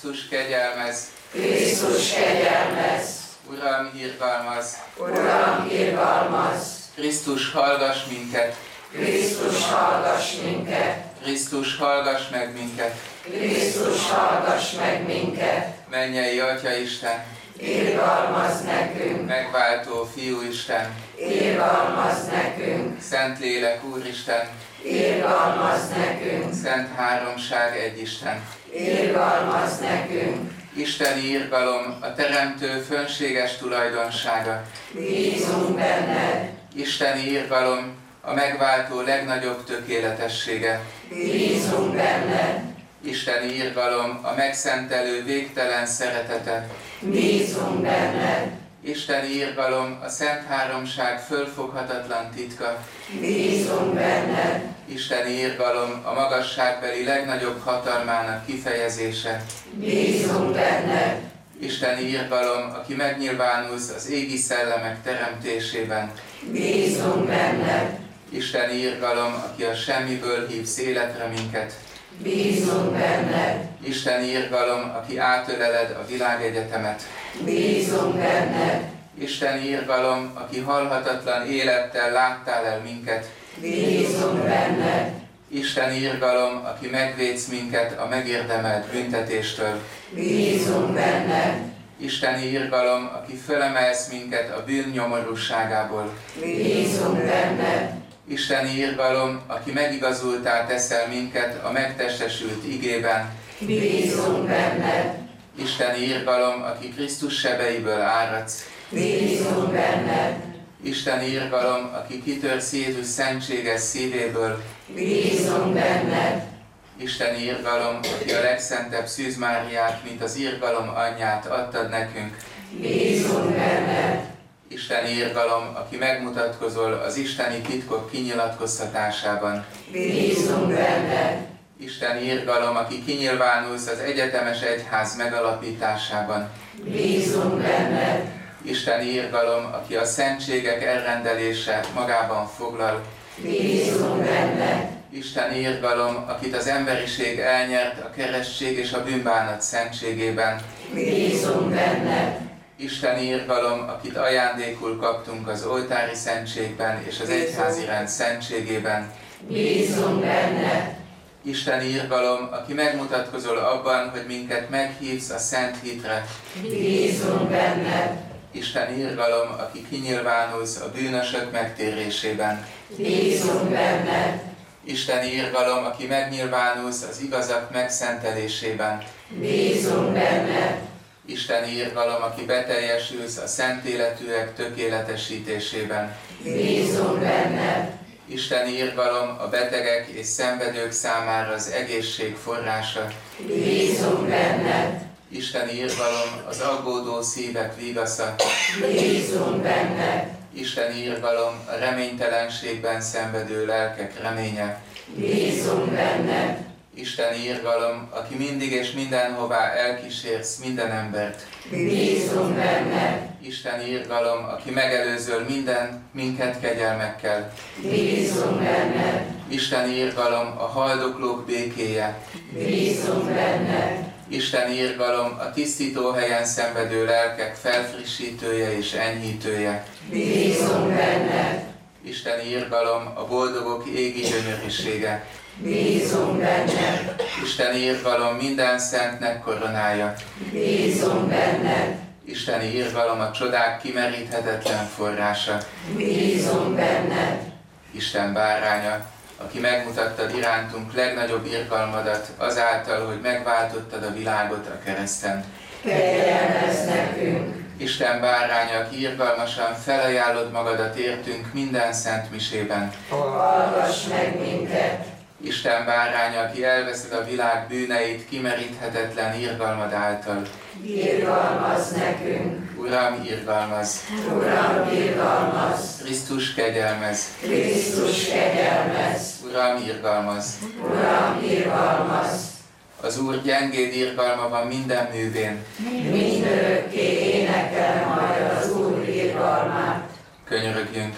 Krisztus kegyelmez! Krisztus kegyelmez! Uram, irgalmaz! Uram, irgalmaz! Krisztus, hallgass minket! Krisztus, hallgass minket! Krisztus, hallgass meg minket! Krisztus, hallgass meg minket! Mennyei Atya Isten! Irgalmaz nekünk! Megváltó Fiú Isten! Irgalmaz nekünk! Szentlélek Úristen! Irgalmaz nekünk! Szent Háromság egy Isten! Irgalmaz nekünk! Isteni irgalom, a Teremtő fönséges tulajdonsága. Bízunk benned! Isteni irgalom, a megváltó legnagyobb tökéletessége. Bízunk benned! Isteni irgalom, a megszentelő végtelen szeretete. Bízunk benned! Isteni irgalom, a Szent Háromság fölfoghatatlan titka. Bízunk benned! Isteni irgalom, a magasságbeli legnagyobb hatalmának kifejezése. Bízunk benned! Isteni irgalom, aki megnyilvánulsz az égi szellemek teremtésében. Bízunk benned! Isteni irgalom, aki a semmiből hívsz életre minket. Bízunk benned! Isteni irgalom, aki átöleled a világegyetemet. Bízunk benned! Isteni irgalom, aki halhatatlan élettel láttál el minket. Bízunk benned! Isteni irgalom, aki megvédsz minket a megérdemelt büntetéstől. Bízunk benned! Isteni irgalom, aki fölemelsz minket a bűn nyomorúságából. Bízunk benned! Isteni irgalom, aki megigazultá teszel minket a megtestesült igében. Bízunk benned! Isteni irgalom, aki Krisztus sebeiből áradsz. Bízunk benned! Isteni irgalom, aki kitörsz Jézus szentséges szívéből. Bízunk benned! Isteni irgalom, aki a legszentebb Szűz Máriát, mint az irgalom anyját adtad nekünk. Bízunk benned! Isteni irgalom, aki megmutatkozol az isteni titkok kinyilatkoztatásában. Bízunk benned! Isteni irgalom, aki kinyilvánulsz az egyetemes egyház megalapításában. Bízunk benned! Isteni irgalom, aki a szentségek elrendelése magában foglal. Bízunk benned! Isteni irgalom, akit az emberiség elnyert a keresztség és a bűnbánat szentségében. Bízunk benned! Isteni irgalom, akit ajándékul kaptunk az oltári szentségben és az egyházi rend szentségében. Bízunk benned! Isteni irgalom, aki megmutatkozol abban, hogy minket meghívsz a szent hitre. Bízunk benned! Isteni irgalom, aki kinyilvánulsz a bűnösök megtérésében. Bízunk benned! Isteni irgalom, aki megnyilvánulsz az igazak megszentelésében. Bízunk benned! Isteni irgalom, aki beteljesülsz a szent életűek tökéletesítésében. Bízunk benned! Isteni irgalom, a betegek és szenvedők számára az egészség forrása. Bízunk benned! Isteni irgalom, az aggódó szívek vigasza. Bízunk benned! Isteni irgalom, a reménytelenségben szenvedő lelkek reménye. Bízunk benned! Isteni irgalom, aki mindig és mindenhová elkísérsz minden embert. Bízunk benned! Isteni irgalom, aki megelőzöl minket kegyelmekkel. Bízunk benned! Isteni irgalom, a haldoklók békéje. Bízunk benned! Isteni irgalom, a tisztító helyen szenvedő lelkek felfrissítője és enyhítője. Bízunk benned! Isteni irgalom, a boldogok égi gyönyörűsége. Bízunk benned! Isteni irgalom, minden szentnek koronája. Bízunk benned! Isteni irgalom, a csodák kimeríthetetlen forrása. Bízunk benned! Isten báránya, aki megmutattad irántunk legnagyobb irgalmadat azáltal, hogy megváltottad a világot a kereszten. Kegyelmezz nekünk! Isten báránya, aki irgalmasan felajánlod magadat értünk minden szent misében. Hallgass meg minket! Isten báránya, aki elveszed a világ bűneit kimeríthetetlen irgalmad által. Irgalmazz nekünk! Uram, irgalmaz! Uram, irgalmazz! Krisztus kegyelmez! Krisztus kegyelmezz! Uram, irgalmaz! Uram, irgalmazz! Az Úr gyengéd irgalma van minden művén. Mindörökké énekel majd az Úr irgalmát. Könyörögjünk!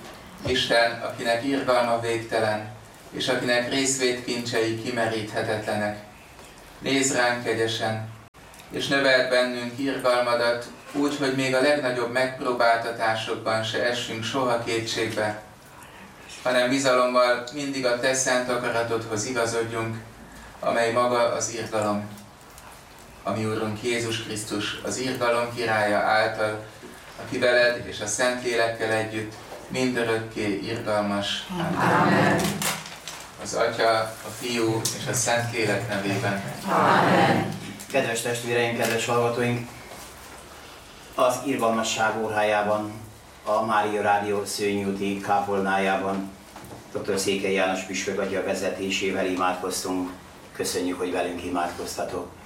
Isten, akinek irgalma végtelen, és akinek részvétkincsei kimeríthetetlenek. Nézz ránk kegyesen, és növeld bennünk irgalmadat, úgy, hogy még a legnagyobb megpróbáltatásokban se essünk soha kétségbe, hanem bizalommal mindig a te szent akaratodhoz igazodjunk, amely maga az irgalom. A mi Úrunk Jézus Krisztus, az irgalom királya által, aki veled és a Szentlélekkel együtt mindörökké irgalmas. Amen. Az Atya, a Fiú és a Szentlélek nevében. Amen. Kedves testvéreim, kedves hallgatóink! Az Irgalmasság órájában, a Mária Rádió Szőnyúti kápolnájában dr. Székely János püspök atya vezetésével imádkoztunk. Köszönjük, hogy velünk imádkoztatok.